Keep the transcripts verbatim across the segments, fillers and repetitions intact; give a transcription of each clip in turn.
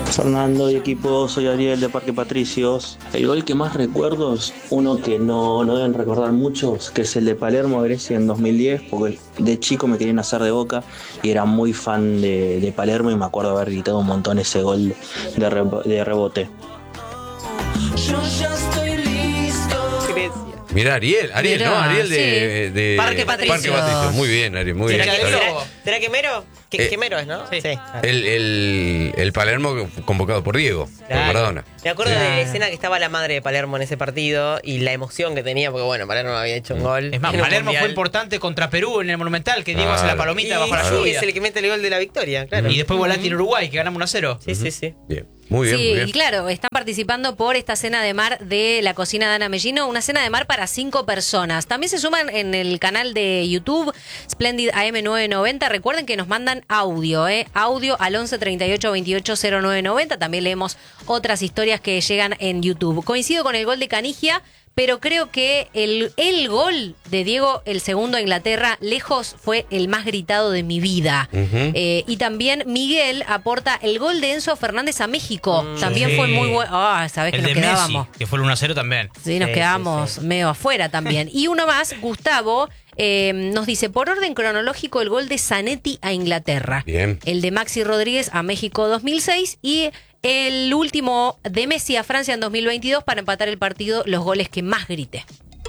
Fernando y equipo, soy Ariel de Parque Patricios. El gol que más recuerdo es uno que no, no deben recordar muchos, que es el de Palermo a Grecia en dos mil diez, porque de chico me querían hacer de Boca y era muy fan de, de Palermo y me acuerdo haber gritado un montón ese gol de, re, de rebote. Yo ya estoy listo. Grecia. Mirá, Ariel, Ariel, Mirá, ¿no? Ariel de, sí. de Parque Patricios. Parque Patricios. Muy bien, Ariel, muy bien. ¿Será, que, Mero. será, será que Mero? Que, Eh, que Mero es, ¿no? sí. El, el, el Palermo convocado por Diego, por Claro. Maradona. Me acuerdo Sí. de la escena que estaba la madre de Palermo en ese partido y la emoción que tenía, porque bueno, Palermo había hecho un gol. Es más, en un Palermo mundial. fue importante contra Perú en el Monumental, que Diego hace la Claro. palomita Y bajo la sí, lluvia. es el que mete el gol de la victoria, claro. Y después Volati en Uruguay, que ganamos uno a cero. Sí, sí, sí. Bien, muy bien, Sí, muy bien. y claro, están participando por esta cena de mar de la cocina de Ana Mellino, una cena de mar para cinco personas. También se suman en el canal de YouTube Splendid A M nueve noventa. Recuerden que nos mandan audio, ¿eh? Audio al once treinta y ocho veintiocho cero nueve noventa. También leemos otras historias que llegan en YouTube. Coincido con el gol de Canigia, pero creo que el, el gol de Diego, el segundo a Inglaterra, lejos fue el más gritado de mi vida. Ujú. Eh, y también Miguel aporta el gol de Enzo Fernández a México. Mm, también sí. fue muy bueno. Ah, sabés que El nos de quedábamos. Messi, que fue el uno a cero también. Sí, nos Sí, quedamos sí, sí. medio afuera también. Y uno más, Gustavo, eh, nos dice, por orden cronológico, el gol de Zanetti a Inglaterra. Bien. El de Maxi Rodríguez a México dos mil seis y el último de Messi a Francia en dos mil veintidós para empatar el partido, los goles que más grité.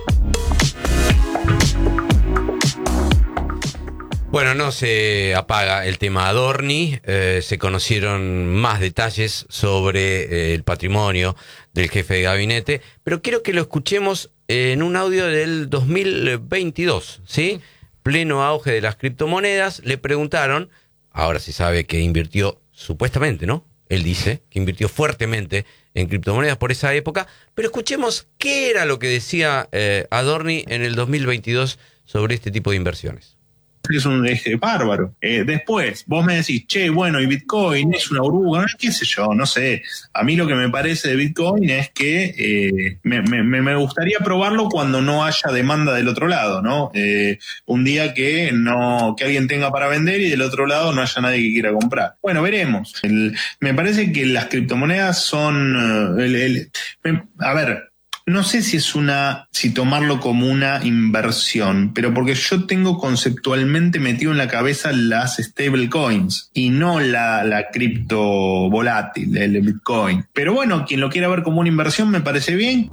Bueno, no se apaga el tema Adorni, eh, se conocieron más detalles sobre eh, el patrimonio del jefe de gabinete, pero quiero que lo escuchemos en un audio del dos mil veintidós, ¿sí? Pleno auge de las criptomonedas, le preguntaron, ahora se sabe que invirtió supuestamente, ¿no? Él dice que invirtió fuertemente en criptomonedas por esa época, pero escuchemos qué era lo que decía eh, Adorni en el dos mil veintidós sobre este tipo de inversiones. Es un es bárbaro. Eh, después, vos me decís, che, bueno, y Bitcoin es una burbuja, qué sé yo, no sé. A mí lo que me parece de Bitcoin es que eh, me, me, me gustaría probarlo cuando no haya demanda del otro lado, ¿no? Eh, un día que no que alguien tenga para vender y del otro lado no haya nadie que quiera comprar. Bueno, veremos. El, me parece que las criptomonedas son... Uh, el, el, me, a ver... No sé si es una, si tomarlo como una inversión, pero porque yo tengo conceptualmente metido en la cabeza las stablecoins y no la, la cripto volátil, el Bitcoin. Pero bueno, quien lo quiera ver como una inversión me parece bien.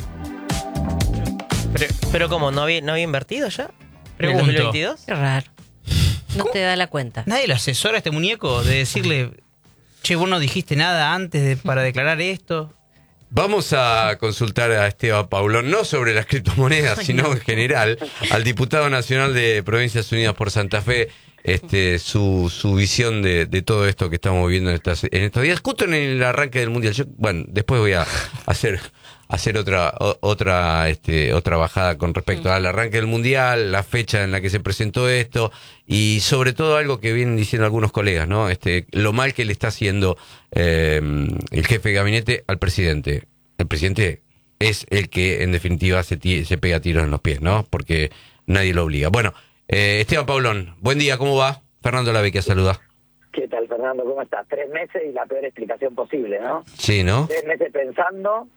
Pero, pero ¿cómo? ¿No había, no había invertido ya? ¿En el Pregunto. dos mil veintidós? Qué raro. No ¿Cómo? te da la cuenta. Nadie lo asesora a este muñeco de decirle, che, vos no dijiste nada antes de, para declarar esto. Vamos a consultar a Esteban Paulón, no sobre las criptomonedas, sino en general, al diputado nacional de Provincias Unidas por Santa Fe, este, su, su visión de, de todo esto que estamos viendo en, estas, en estos días, justo en el arranque del Mundial. Yo, bueno, después voy a hacer, hacer otra, o- otra, este, otra bajada con respecto al arranque del Mundial, la fecha en la que se presentó esto, y sobre todo algo que vienen diciendo algunos colegas, ¿no? Este, lo mal que le está haciendo eh, el jefe de gabinete al presidente. El presidente es el que, en definitiva, se, ti- se pega tiros en los pies, ¿no? Porque nadie lo obliga. Bueno, eh, Esteban Paulón, buen día, ¿cómo va? Fernando Lavecchia saluda. ¿Qué tal, Fernando? ¿Cómo estás? Tres meses y la peor explicación posible, ¿no? Sí, ¿no? Tres meses pensando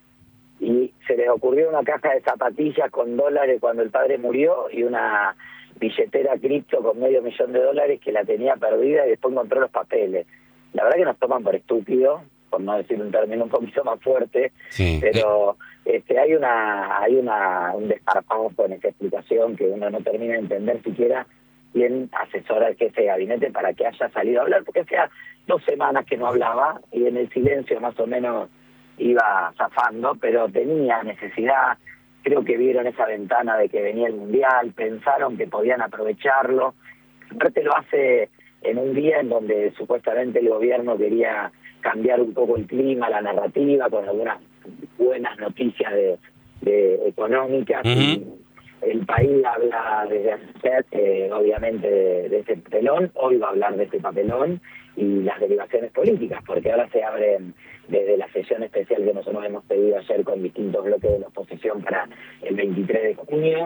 y se les ocurrió una caja de zapatillas con dólares cuando el padre murió y una billetera cripto con medio millón de dólares que la tenía perdida y después encontró los papeles. La verdad que nos toman por estúpidos, por no decir un término un poquito más fuerte, Sí. pero este hay una hay una un desparpajo en esa explicación que uno no termina de entender siquiera quién asesora al jefe de gabinete para que haya salido a hablar, porque hacía dos semanas que no hablaba y en el silencio más o menos iba zafando, pero tenía necesidad. Creo que vieron esa ventana de que venía el Mundial, pensaron que podían aprovecharlo. Aparte lo hace en un día en donde supuestamente el gobierno quería cambiar un poco el clima, la narrativa, con algunas buenas noticias de, de económicas. Uh-huh. Y el país habla desde hace, eh, obviamente, de, de ese papelón. Hoy va a hablar de ese papelón y las derivaciones políticas, porque ahora se abren desde la sesión especial que nosotros hemos pedido ayer con distintos bloques de la oposición para el veintitrés de junio,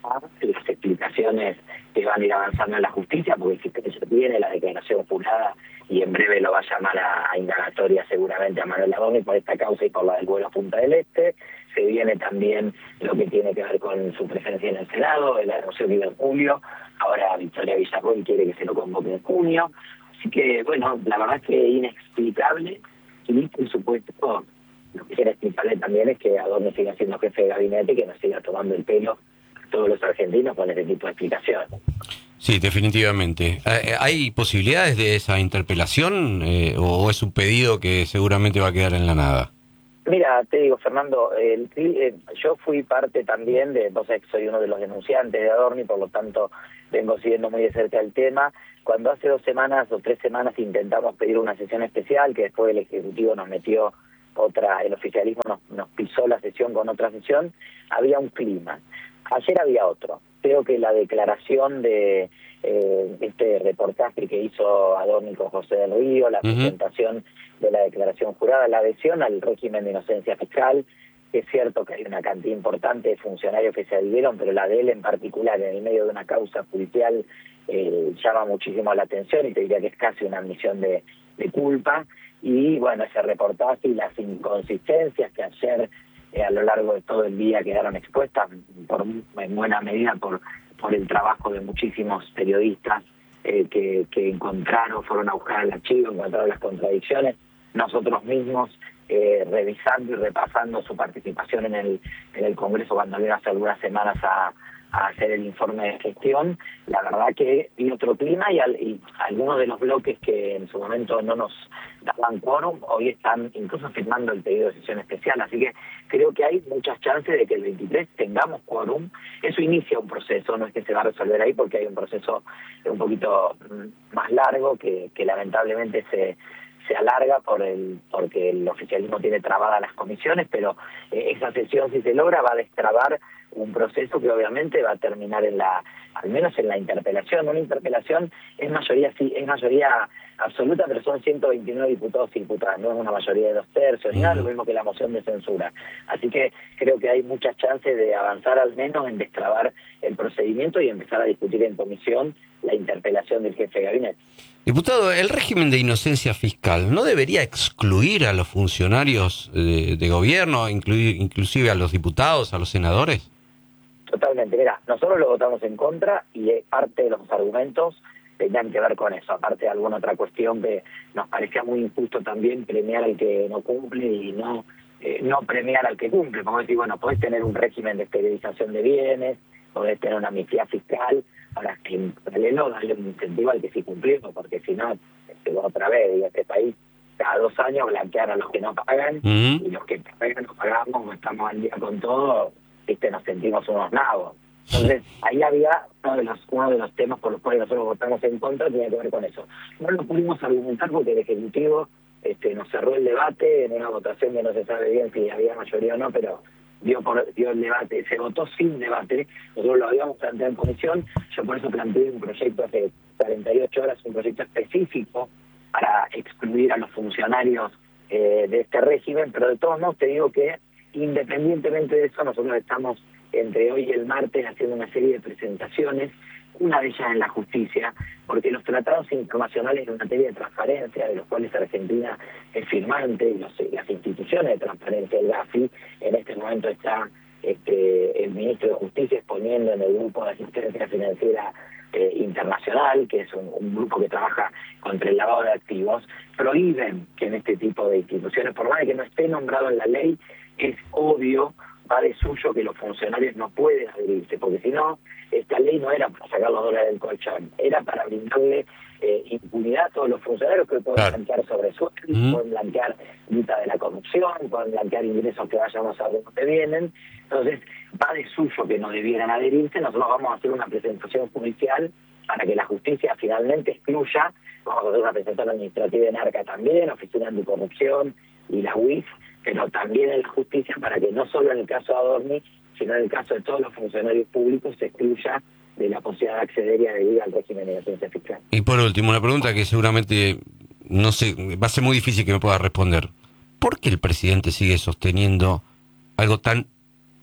a las explicaciones que van a ir avanzando en la justicia, porque el fiscal ya tiene la declaración jurada y en breve lo va a llamar a, a indagatoria seguramente a Manuel Adorni por esta causa y por la del vuelo a Punta del Este. Se viene también lo que tiene que ver con su presencia en el Senado, el anuncio que iba en julio. Ahora Victoria Villarroel quiere que se lo convoque en junio. Así que, bueno, la verdad es que inexplicable. Y por supuesto, lo que es inexplicable también es que Adorni siga siendo jefe de gabinete y que nos siga tomando el pelo a todos los argentinos con ese tipo de explicaciones. Sí, definitivamente. Eh, ¿Hay posibilidades de esa interpelación eh, o es un pedido que seguramente va a quedar en la nada? Mira, te digo, Fernando, el, eh, yo fui parte también de, vos sabés que soy uno de los denunciantes de Adorni, por lo tanto vengo siguiendo muy de cerca el tema. Cuando hace dos semanas o tres semanas intentamos pedir una sesión especial, que después el Ejecutivo nos metió otra, el oficialismo nos, nos pisó la sesión con otra sesión, había un clima. Ayer había otro. Creo que la declaración de eh, este reportaje que hizo Adorni con José del Río, la uh-huh. presentación de la declaración jurada, la adhesión al régimen de inocencia fiscal, que es cierto que hay una cantidad importante de funcionarios que se adhirieron, pero la de él en particular, en el medio de una causa judicial, eh, llama muchísimo la atención y te diría que es casi una admisión de, de culpa. Y bueno, ese reportaje y las inconsistencias que ayer eh, a lo largo de todo el día quedaron expuestas, por, en buena medida por, por el trabajo de muchísimos periodistas eh, que, que encontraron, fueron a buscar el archivo, encontraron las contradicciones. Nosotros mismos, eh, revisando y repasando su participación en el, en el Congreso cuando vino hace algunas semanas a, a hacer el informe de gestión, la verdad que vi otro clima y, al, y algunos de los bloques que en su momento no nos daban quórum, hoy están incluso firmando el pedido de sesión especial, así que creo que hay muchas chances de que el veintitrés tengamos quórum. Eso inicia un proceso, no es que se va a resolver ahí porque hay un proceso un poquito más largo que, que lamentablemente se se alarga por el porque el oficialismo tiene trabadas las comisiones, pero eh, esa sesión, si se logra, va a destrabar un proceso que obviamente va a terminar en la, al menos en la interpelación. Una interpelación es mayoría sí, es mayoría absoluta, pero son ciento veintinueve diputados y diputadas, no es una mayoría de dos tercios, ni nada, lo mismo que la moción de censura. Así que creo que hay muchas chances de avanzar al menos en destrabar el procedimiento y empezar a discutir en comisión la interpelación del jefe de gabinete. Diputado, el régimen de inocencia fiscal no debería excluir a los funcionarios de, de gobierno, incluir, inclusive a los diputados, a los senadores. Totalmente, mira, nosotros lo votamos en contra y parte de los argumentos tenían que ver con eso, aparte de alguna otra cuestión que nos parecía muy injusto también premiar al que no cumple y no eh, no premiar al que cumple, como decir, bueno, podés tener un régimen de esterilización de bienes, podés tener una amnistía fiscal, para que en paralelo darle un incentivo al que sí cumplió, porque si no, este, otra vez, digo, este país cada dos años blanquear a los que no pagan, uh-huh. y los que pagan no pagamos, estamos al día con todo, este, nos sentimos unos nabos. Entonces, ahí había uno de los uno de los temas por los cuales nosotros votamos en contra, tenía que ver con eso. No lo pudimos argumentar porque el Ejecutivo este, nos cerró el debate en una votación que no se sabe bien si había mayoría o no, pero dio por dio el debate, se votó sin debate, nosotros lo habíamos planteado en comisión, yo por eso planteé un proyecto hace cuarenta y ocho horas, un proyecto específico para excluir a los funcionarios eh, de este régimen, pero de todos modos te digo que independientemente de eso, nosotros estamos entre hoy y el martes haciendo una serie de presentaciones, una de ellas en la justicia, porque los tratados internacionales en materia de transparencia, de los cuales Argentina es firmante, y los, las instituciones de transparencia, el GAFI, en este momento está este, el ministro de Justicia exponiendo en el grupo de asistencia financiera eh, internacional, que es un, un grupo que trabaja contra el lavado de activos, prohíben que en este tipo de instituciones, por más de que no esté nombrado en la ley, es obvio, va de suyo que los funcionarios no pueden adherirse, porque si no, esta ley no era para sacar los dólares del colchón, era para brindarle eh, impunidad a todos los funcionarios que pueden claro. blanquear sobre sueldos, uh-huh. pueden blanquear mitad de la corrupción, pueden blanquear ingresos que vayamos a ver dónde vienen. Entonces, va de suyo que no debieran adherirse. Nosotros vamos a hacer una presentación judicial para que la justicia finalmente excluya, vamos a hacer una presentación administrativa en ARCA también, Oficina Anticorrupción y la U I F, pero también en la justicia para que no solo en el caso de Adorni, sino en el caso de todos los funcionarios públicos se excluya de la posibilidad de acceder y adherir al régimen de inocencia fiscal. Y por último, una pregunta que seguramente no sé, va a ser muy difícil que me pueda responder. ¿Por qué el presidente sigue sosteniendo algo tan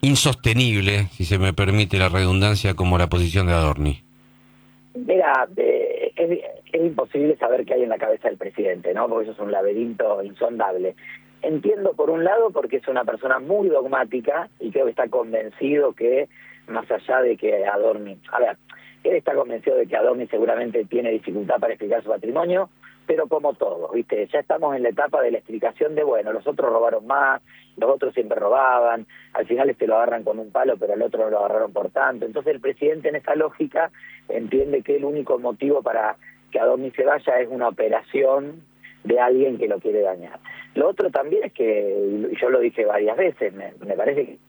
insostenible, si se me permite la redundancia, como la posición de Adorni? Mira, eh, es, es imposible saber qué hay en la cabeza del presidente, ¿no? Porque eso es un laberinto insondable. Entiendo por un lado porque es una persona muy dogmática y creo que está convencido que, más allá de que Adorni... A ver, él está convencido de que Adorni seguramente tiene dificultad para explicar su patrimonio, pero como todo, ¿viste? Ya estamos en la etapa de la explicación de, bueno, los otros robaron más, los otros siempre robaban, al final este lo agarran con un palo, pero al otro no lo agarraron por tanto. Entonces el presidente en esa lógica entiende que el único motivo para que Adorni se vaya es una operación de alguien que lo quiere dañar. Lo otro también es que, y yo lo dije varias veces, me, me parece que...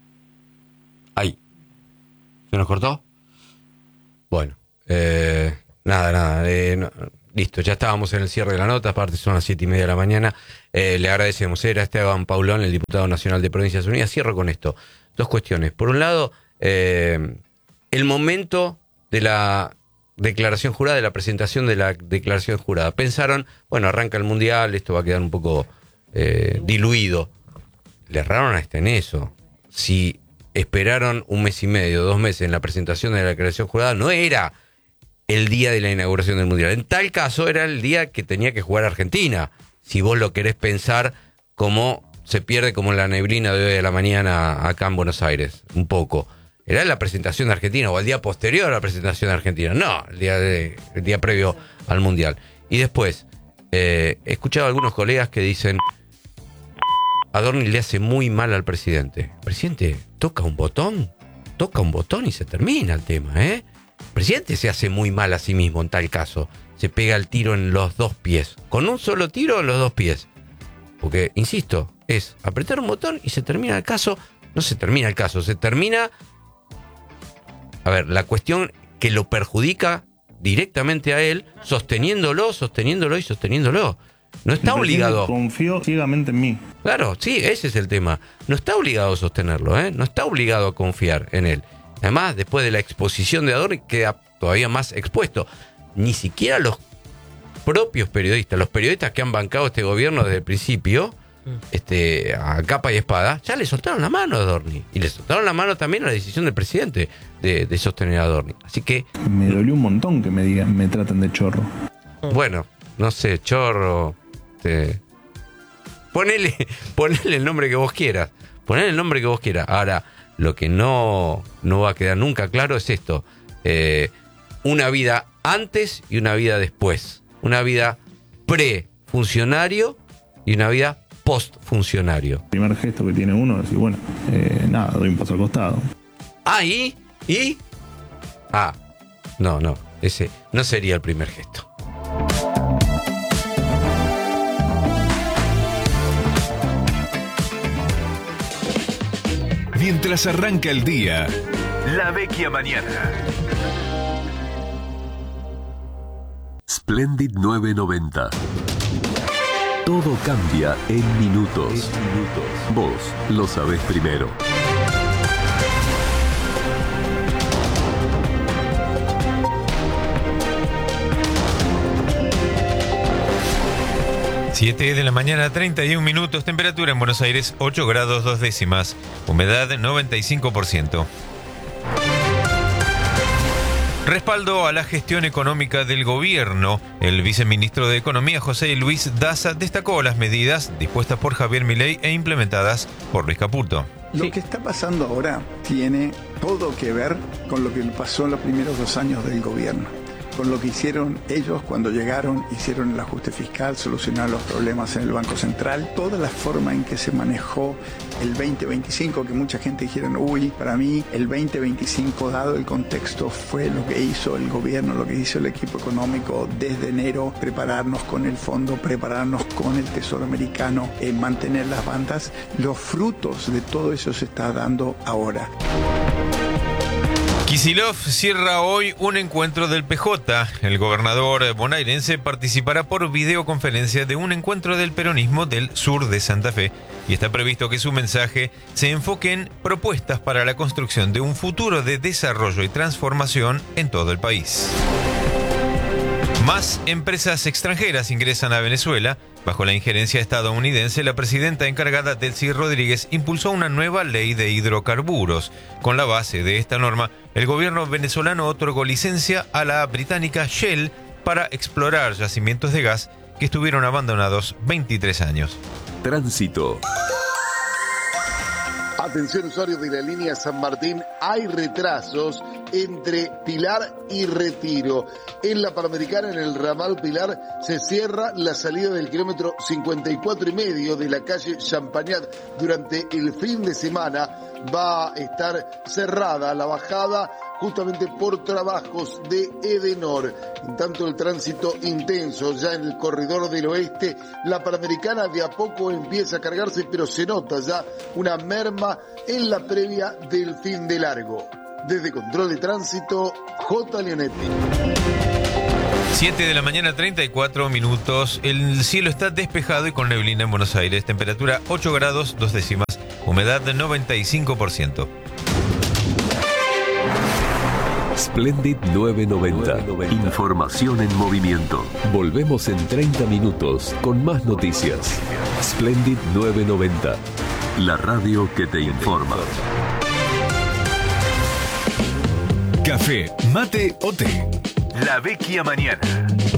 Ahí. ¿Se nos cortó? Bueno, eh, nada, nada, eh, no, listo, ya estábamos en el cierre de la nota, aparte son las siete y media de la mañana, eh, le agradecemos, era Esteban Paulón, el diputado nacional de Provincias Unidas. Cierro con esto, dos cuestiones. Por un lado, eh, el momento de la declaración jurada, de la presentación de la declaración jurada. Pensaron, bueno, arranca el Mundial, esto va a quedar un poco eh, diluido. Le erraron hasta en eso. Si esperaron un mes y medio, dos meses en la presentación de la declaración jurada, no era el día de la inauguración del Mundial. En tal caso era el día que tenía que jugar Argentina, si vos lo querés pensar como se pierde como la neblina de hoy de la mañana acá en Buenos Aires, un poco. Era la presentación de Argentina o el día posterior a la presentación de Argentina, no, el día, de, el día previo al Mundial. Y después, eh, he escuchado a algunos colegas que dicen, Adorni le hace muy mal al presidente. El presidente toca un botón, toca un botón y se termina el tema, ¿eh? El presidente se hace muy mal a sí mismo en tal caso. Se pega el tiro en los dos pies. Con un solo tiro en los dos pies. Porque, insisto, es apretar un botón y se termina el caso. No se termina el caso, se termina... A ver, la cuestión que lo perjudica directamente a él, sosteniéndolo, sosteniéndolo y sosteniéndolo. No está obligado. Confío ciegamente en mí. Claro, sí, ese es el tema. No está obligado a sostenerlo, ¿eh? No está obligado a confiar en él. Además, después de la exposición de Adorni, queda todavía más expuesto. Ni siquiera los propios periodistas, los periodistas que han bancado este gobierno desde el principio, este, a capa y espada, ya le soltaron la mano a Adorni. Y le soltaron la mano también a la decisión del presidente de, de sostener a Adorni. Así que... Me dolió un montón que me digan, me traten de chorro. Bueno, no sé, chorro... Este, ponele, ponele el nombre que vos quieras. Ponele el nombre que vos quieras. Ahora, lo que no, no va a quedar nunca claro es esto. Eh, una vida antes y una vida después. Una vida pre-funcionario y una vida post-funcionario. El primer gesto que tiene uno es decir, bueno, eh, nada, doy un paso al costado. Ah, ¿y? ¿Y? Ah, no, no, ese no sería el primer gesto. Mientras arranca el día, La Vecchia Mañana. Splendid nueve noventa. Todo cambia en minutos. Vos lo sabés primero. siete de la mañana, treinta y un minutos, temperatura en Buenos Aires ocho grados dos décimas, humedad noventa y cinco por ciento. Respaldo a la gestión económica del gobierno. El viceministro de Economía, José Luis Daza, destacó las medidas dispuestas por Javier Milei e implementadas por Luis Caputo. Lo que está pasando ahora tiene todo que ver con lo que pasó en los primeros dos años del gobierno, con lo que hicieron ellos cuando llegaron, hicieron el ajuste fiscal, solucionaron los problemas en el Banco Central, toda la forma en que se manejó el veinte veinticinco, que mucha gente dijeron, uy, para mí el veinte veinticinco, dado el contexto, fue lo que hizo el gobierno, lo que hizo el equipo económico desde enero, prepararnos con el fondo, prepararnos con el Tesoro americano, eh, mantener las bandas. Los frutos de todo eso se está dando ahora. Kicillof cierra hoy un encuentro del P J. El gobernador bonaerense participará por videoconferencia de un encuentro del peronismo del sur de Santa Fe y está previsto que su mensaje se enfoque en propuestas para la construcción de un futuro de desarrollo y transformación en todo el país. Más empresas extranjeras ingresan a Venezuela. Bajo la injerencia estadounidense, la presidenta encargada, Delcy Rodríguez, impulsó una nueva ley de hidrocarburos. Con la base de esta norma, el gobierno venezolano otorgó licencia a la británica Shell para explorar yacimientos de gas que estuvieron abandonados veintitrés años. Tránsito. Atención usuarios de la línea San Martín, hay retrasos entre Pilar y Retiro. En la Panamericana, en el ramal Pilar, se cierra la salida del kilómetro cincuenta y cuatro y medio de la calle Champagnat. Durante el fin de semana va a estar cerrada la bajada justamente por trabajos de Edenor. En tanto, el tránsito intenso ya en el corredor del oeste, la Panamericana de a poco empieza a cargarse, pero se nota ya una merma en la previa del fin de largo. Desde Control de Tránsito, J. Leonetti. siete de la mañana, treinta y cuatro minutos. El cielo está despejado y con neblina en Buenos Aires. Temperatura ocho grados, dos décimas. Humedad de noventa y cinco por ciento. Splendid nueve noventa. Información en movimiento. Volvemos en treinta minutos con más noticias. Splendid nueve noventa. La radio que te informa. Café, mate o té. La Vecchia Mañana.